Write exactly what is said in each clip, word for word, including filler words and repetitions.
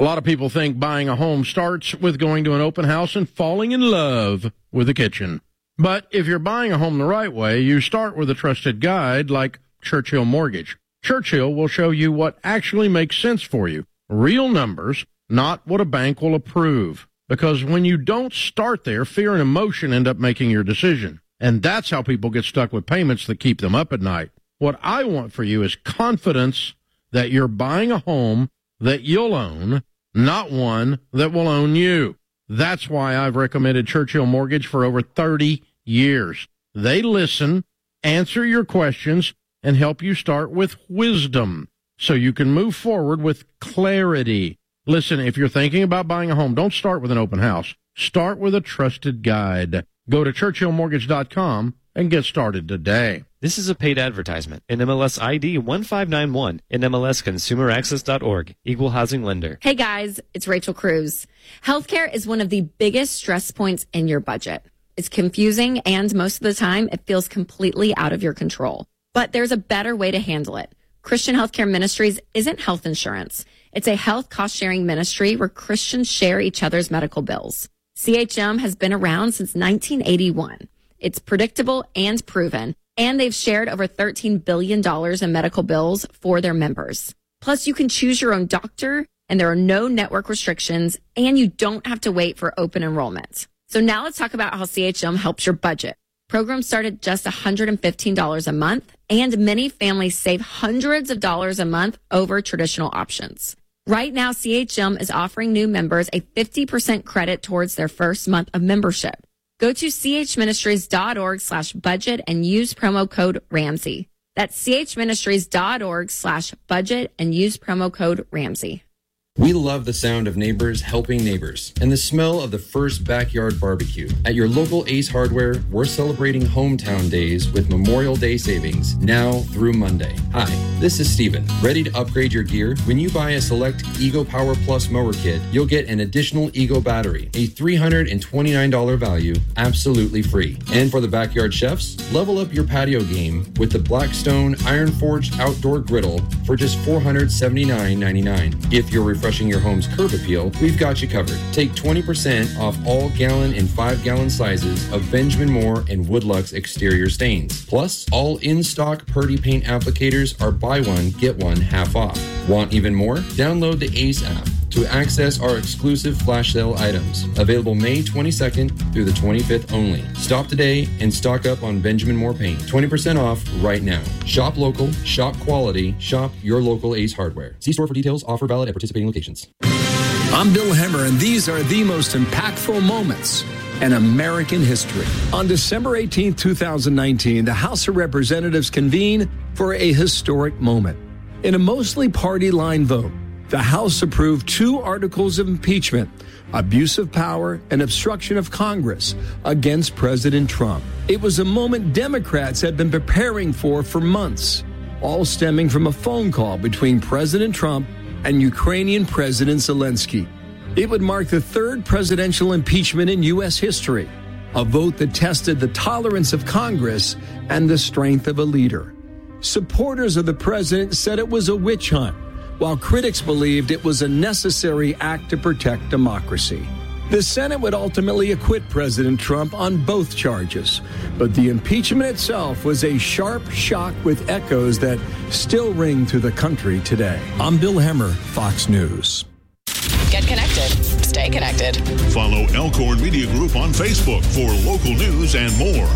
lot of people think buying a home starts with going to an open house and falling in love with the kitchen. But if you're buying a home the right way, you start with a trusted guide like Churchill Mortgage. Churchill will show you what actually makes sense for you. Real numbers, not what a bank will approve. Because when you don't start there, fear and emotion end up making your decision. And that's how people get stuck with payments that keep them up at night. What I want for you is confidence that you're buying a home that you'll own, not one that will own you. That's why I've recommended Churchill Mortgage for over thirty years. They listen, answer your questions, and help you start with wisdom so you can move forward with clarity. Listen, if you're thinking about buying a home, don't start with an open house. Start with a trusted guide. Go to Churchill Mortgage dot com and get started today. This is a paid advertisement. N M L S I D one five nine one, N M L S consumer access dot org, Equal Housing Lender. Hey guys, it's Rachel Cruz. Healthcare is one of the biggest stress points in your budget. It's confusing, and most of the time, it feels completely out of your control. But there's a better way to handle it. Christian Healthcare Ministries isn't health insurance. It's a health cost-sharing ministry where Christians share each other's medical bills. C H M has been around since nineteen eighty-one. It's predictable and proven, and they've shared over thirteen billion dollars in medical bills for their members. Plus, you can choose your own doctor, and there are no network restrictions, and you don't have to wait for open enrollment. So now let's talk about how C H M helps your budget. Programs start at just one hundred fifteen dollars a month, and many families save hundreds of dollars a month over traditional options. Right now, C H M is offering new members a fifty percent credit towards their first month of membership. Go to chministries.org slash budget and use promo code Ramsey. That's chministries.org slash budget and use promo code Ramsey. We love the sound of neighbors helping neighbors and the smell of the first backyard barbecue. At your local Ace Hardware, we're celebrating Hometown Days with Memorial Day savings now through Monday. Hi, this is Steven. Ready to upgrade your gear? When you buy a select Ego Power Plus mower kit, you'll get an additional Ego battery, a three hundred twenty-nine dollars value, absolutely free. And for the backyard chefs, level up your patio game with the Blackstone Iron Forged Outdoor Griddle for just four hundred seventy-nine ninety-nine. If you're refreshing your home's curb appeal, we've got you covered. Take twenty percent off all gallon and five gallon sizes of Benjamin Moore and Woodlux exterior stains. Plus, all in-stock Purdy paint applicators are buy one, get one half off. Want even more? Download the Ace app to access our exclusive flash sale items. Available May twenty-second through the twenty-fifth only. Stop today and stock up on Benjamin Moore paint. twenty percent off right now. Shop local, shop quality, shop your local Ace Hardware. See store for details. Offer valid at participating locations. I'm Bill Hemmer, and these are the most impactful moments in American history. On December eighteenth, twenty nineteen, the House of Representatives convened for a historic moment. In a mostly party-line vote, the House approved two articles of impeachment, abuse of power and obstruction of Congress, against President Trump. It was a moment Democrats had been preparing for for months, all stemming from a phone call between President Trump and Ukrainian President Zelensky. It would mark the third presidential impeachment in U S history, a vote that tested the tolerance of Congress and the strength of a leader. Supporters of the president said it was a witch hunt, while critics believed it was a necessary act to protect democracy. The Senate would ultimately acquit President Trump on both charges, but the impeachment itself was a sharp shock with echoes that still ring through the country today. I'm Bill Hemmer, Fox News. Get connected. Stay connected. Follow Elkhorn Media Group on Facebook for local news and more.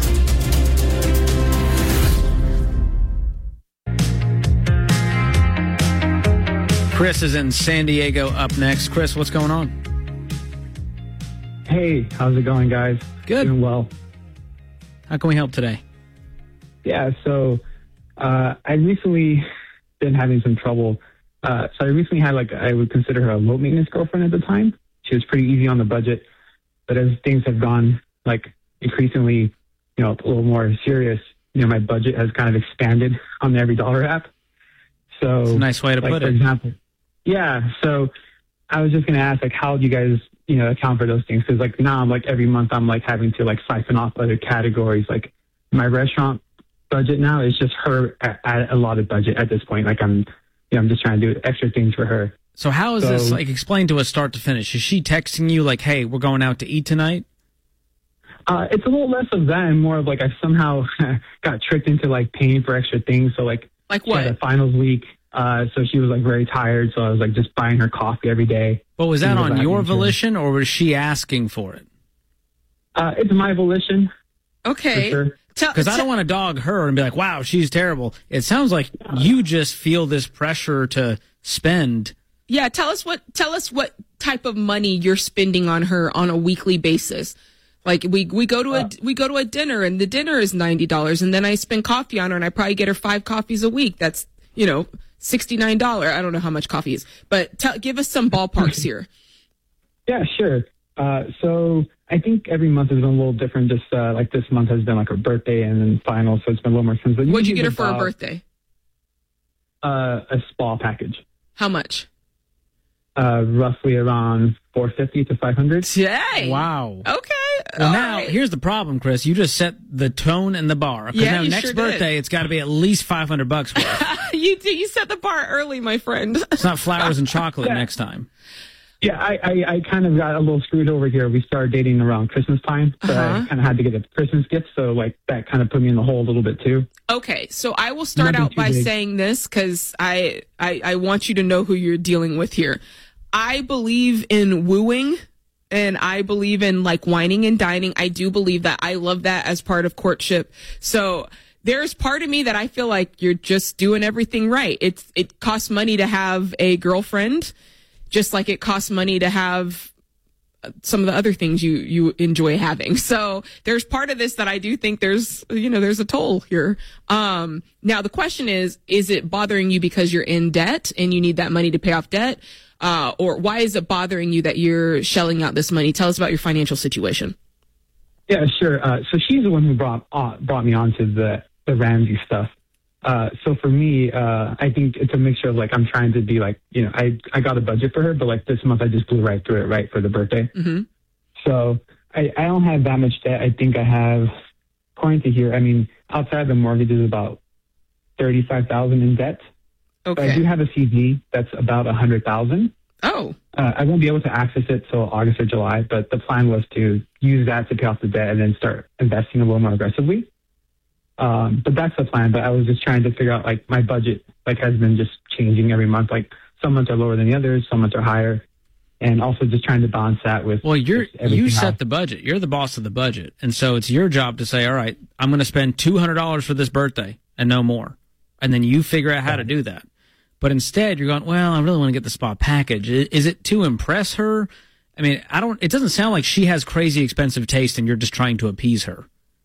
Chris is in San Diego up next. Chris, what's going on? Hey, how's it going, guys? Good. Doing well. How can we help today? Yeah, so uh, I recently been having some trouble. Uh, so I recently had, like, I would consider her a low maintenance girlfriend at the time. She was pretty easy on the budget. But as things have gone, like, increasingly, you know, a little more serious, you know, my budget has kind of expanded on the Every Dollar app. So, that's a nice way to like, put for it. Example, yeah, so I was just going to ask, like, how do you guys, you know, account for those things? Because, like, now I'm, like, every month I'm, like, having to, like, siphon off other categories. Like, my restaurant budget now is just her at, at a lot of budget at this point. Like, I'm, you know, I'm just trying to do extra things for her. So how is So- this, like, explain to us start to finish? Is she texting you like, hey, we're going out to eat tonight? Uh, it's a little less of that and more of like I somehow got tricked into like paying for extra things. So like, Like she had what? a finals week, uh, so she was like very tired. So I was like just buying her coffee every day. But was that Things of on that your nature. volition, or was she asking for it? Uh, it's my volition. Okay. For sure. Tell- Because I don't want to dog her and be like, wow, she's terrible. It sounds like you just feel this pressure to spend. Yeah, tell us what tell us what type of money you're spending on her on a weekly basis. Like we we go to a we go to a dinner and the dinner is ninety dollars, and then I spend coffee on her and I probably get her five coffees a week. That's, you know, sixty-nine dollars. I don't know how much coffee is, but tell, give us some ballparks here. Yeah, sure. Uh, so I think every month has been a little different. Just uh, like this month has been like her birthday and then final, so it's been a little more expensive. What'd you Usually get her it's for her about, birthday? Uh, a spa package. How much? Uh, roughly around four fifty to five hundred. Dang. Wow. Okay. Well, All now, right. here's the problem, Chris. You just set the tone and the bar. Because Yeah, now you next sure did. birthday, it's got to be at least five hundred bucks worth. you you set the bar early, my friend. It's not flowers and chocolate next time. Yeah, I, I, I kind of got a little screwed over here. We started dating around Christmas time, so Uh-huh. I kind of had to get a Christmas gift. So like that kind of put me in the hole a little bit too. Okay, so I will start Nothing out too by big. saying this because I, I I want you to know who you're dealing with here. I believe in wooing, and I believe in like whining and dining. I do believe that. I love that as part of courtship. So there's part of me that I feel like you're just doing everything right. It's it costs money to have a girlfriend, just like it costs money to have some of the other things you, you enjoy having. So there's part of this that I do think there's, you know, there's a toll here. Um, now the question is, is it bothering you because you're in debt and you need that money to pay off debt? Uh, or why is it bothering you that you're shelling out this money? Tell us about your financial situation. Yeah, sure. Uh, so she's the one who brought uh, brought me onto the the Ramsey stuff. Uh, so for me, uh, I think it's a mixture of like I'm trying to be like, you know, I I got a budget for her, but like this month I just blew right through it right for the birthday. Mm-hmm. So I, I don't have that much debt. I think I have, according to here, I mean, outside the mortgage is about thirty-five thousand in debt. But I do Okay. have a C D that's about a hundred thousand. Oh, Uh, I won't be able to access it till August or July, but the plan was to use that to pay off the debt and then start investing a little more aggressively. Um, but that's the plan. But I was just trying to figure out like my budget like has been just changing every month. Like some months are lower than the others, some months are higher, and also just trying to balance that with. Well, you're just everything you set else. the budget. You're the boss of the budget, and so it's your job to say, all right, I'm going to spend two hundred dollars for this birthday and no more, and then you figure out how to do that. But instead, you're going, well, I really want to get the spa package. I- Is it to impress her? I mean, I don't. It doesn't sound like she has crazy expensive taste, and you're just trying to appease her.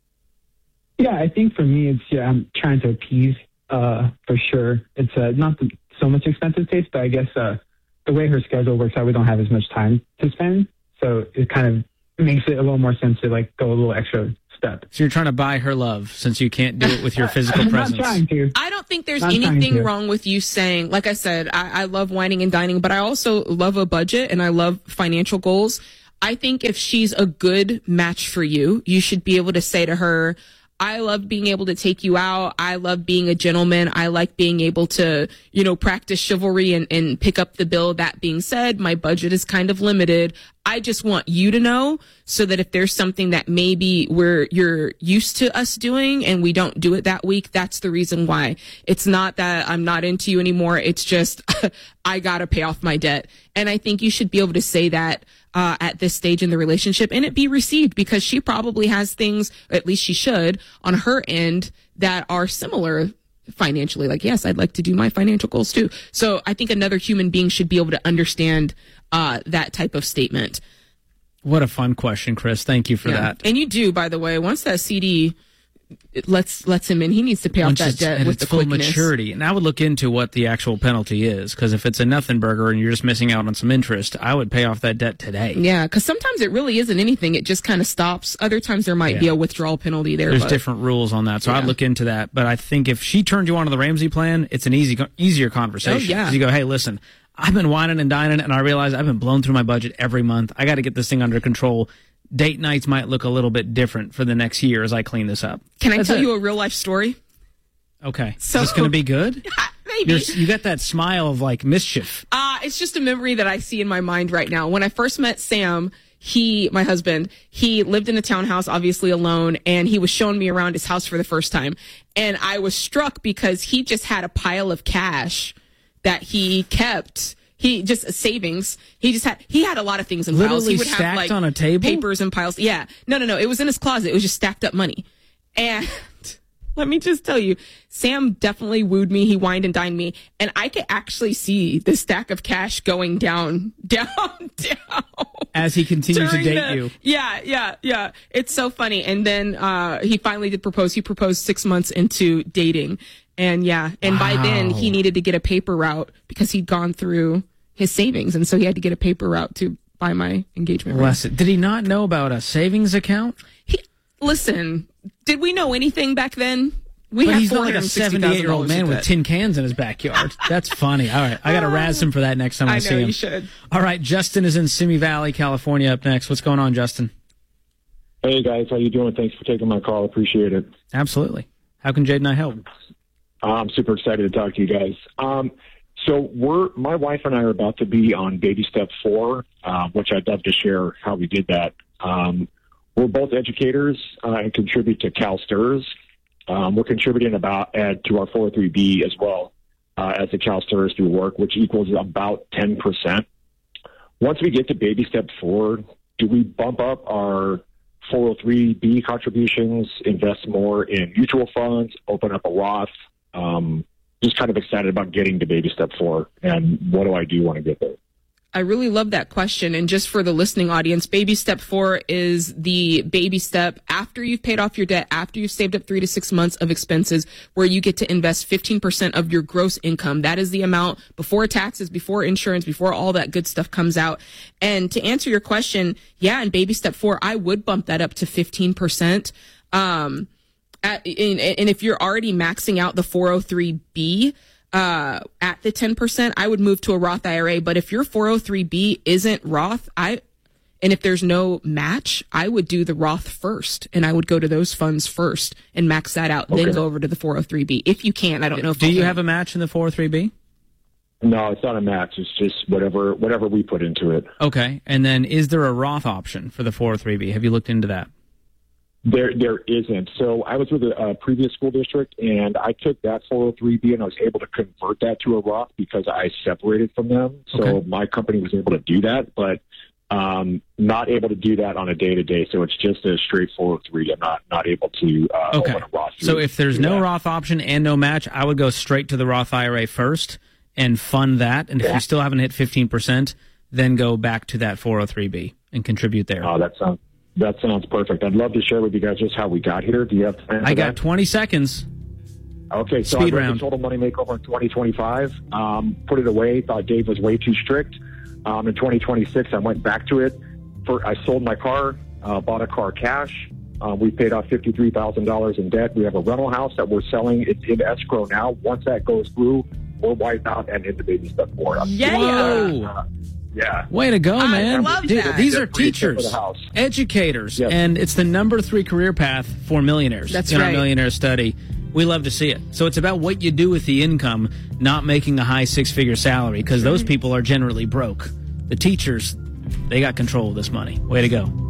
Yeah, I think for me, it's yeah, I'm trying to appease uh, for sure. It's uh, not the, so much expensive taste, but I guess uh, the way her schedule works out, we don't have as much time to spend, so it kind of makes it a little more sense to like go a little extra step. So you're trying to buy her love since you can't do it with your physical I'm presence. not trying to. I don't think there's Not trying anything to. wrong with you saying, like I said, I, I love whining and dining, but I also love a budget and I love financial goals. I think if she's a good match for you, you should be able to say to her, I love being able to take you out. I love being a gentleman. I like being able to, you know, practice chivalry and, and pick up the bill. That being said, my budget is kind of limited. I just want you to know so that if there's something that maybe we're, you're used to us doing and we don't do it that week, that's the reason why. It's not that I'm not into you anymore. It's just, I gotta pay off my debt. And I think you should be able to say that, uh, at this stage in the relationship and it be received because she probably has things, at least she should, on her end that are similar financially. Like, yes, I'd like to do my financial goals too. So I think another human being should be able to understand uh, that type of statement. What a fun question, Chris. Thank you for Yeah. that. And you do, by the way, once that C D lets lets him in, he needs to pay off Once that it's debt at with its the full quickness. maturity. And I would look into what the actual penalty is, because if it's a nothing burger and you're just missing out on some interest, I would pay off that debt today. Yeah, because sometimes it really isn't anything. It just kind of stops. Other times there might Yeah. be a withdrawal penalty there. There's but, different rules on that, so Yeah. I'd look into that. But I think if she turned you onto the Ramsey plan, it's an easy, easier conversation. Oh, yeah. 'Cause you go, hey, listen, I've been whining and dining, and I realize I've been blown through my budget every month. I got to get this thing under control. Date nights might look a little bit different for the next year as I clean this up. Can I That's tell it. you a real life story? Okay. So- Is this going to be good? Maybe. You're, you got that smile of like mischief. Uh, it's just a memory that I see in my mind right now. When I first met Sam, he, my husband, he lived in a townhouse, obviously alone, and he was showing me around his house for the first time. And I was struck because he just had a pile of cash that he kept. He just savings. He just had, he had a lot of things in piles. Literally He would stacked have like on a table? papers and piles. Yeah. No, no, no. It was in his closet. It was just stacked up money. And let me just tell you, Sam definitely wooed me. He wined and dined me. And I could actually see the stack of cash going down, down, down. As he continues to date the, you. Yeah, yeah, yeah. It's so funny. And then uh, he finally did propose. He proposed six months into dating. And yeah, and wow. by then he needed to get a paper route because he'd gone through his savings. And so he had to get a paper route to buy my engagement ring. Listen, did he not know about a savings account? He, listen, did we know anything back then? We but had he's not like a seventy-eight-year-old man with tin cans in his backyard. That's funny. All right, I got to razz him for that next time I, I see know, him. You should. All right, Justin is in Simi Valley, California. Up next, what's going on, Justin? Hey guys, how you doing? Thanks for taking my call. Appreciate it. Absolutely. How can Jade and I help? I'm super excited to talk to you guys. Um, so we're my wife and I are about to be on baby step four, uh, which I'd love to share how we did that. Um, we're both educators uh, and contribute to CalSTRS. Um, we're contributing about uh, to our four oh three B as well uh, as a CalSTRS through work, which equals about ten percent. Once we get to baby step four, do we bump up our four oh three B contributions, invest more in mutual funds, open up a Roth? Um, just kind of excited about getting to baby step four, and what do I do when I get there? I really love that question. And just for the listening audience, baby step four is the baby step after you've paid off your debt, after you've saved up three to six months of expenses, where you get to invest fifteen percent of your gross income. That is the amount before taxes, before insurance, before all that good stuff comes out. And to answer your question, yeah, in baby step four, I would bump that up to fifteen percent. Um, at, and, and if you're already maxing out the four oh three B, Uh, at the ten percent, I would move to a Roth I R A. But if your four oh three B isn't Roth, I, and if there's no match, I would do the Roth first, and I would go to those funds first and max that out, okay. Then go over to the four oh three B. If you can, I don't know if do you can. have a match in the four oh three B? No, it's not a match. It's just whatever whatever we put into it. Okay, and then is there a Roth option for the four oh three B? Have you looked into that? There, there isn't. So I was with a, a previous school district, and I took that four oh three B, and I was able to convert that to a Roth because I separated from them. So Okay. my company was able to do that, but um, not able to do that on a day-to-day. So it's just a straight four oh three. I'm not, not able to uh, Okay. open a Roth. So if there's no that. Roth option and no match, I would go straight to the Roth I R A first and fund that. And if Yeah. you still haven't hit fifteen percent, then go back to that four oh three B and contribute there. Oh, that sounds that sounds perfect. I'd love to share with you guys just how we got here. Do you have time for I got that? twenty seconds. Okay, so Speed I read round. the Total Money Makeover in twenty twenty-five, um, put it away, thought Dave was way too strict. Um, in twenty twenty-six, I went back to it. For, I sold my car, uh, bought a car cash. Uh, we paid off fifty-three thousand dollars in debt. We have a rental house that we're selling. It's in escrow now. Once that goes through, we're wiped out and into baby step four. I'm Yeah. Whoa. Uh, yeah. Way to go, I man. love Dude, that. these are Great step for teachers, the house. educators, Yes. and it's the number three career path for millionaires That's in our right. millionaire study. We love to see it. So it's about what you do with the income, not making a high six-figure salary, because those people are generally broke. The teachers, they got control of this money. Way to go.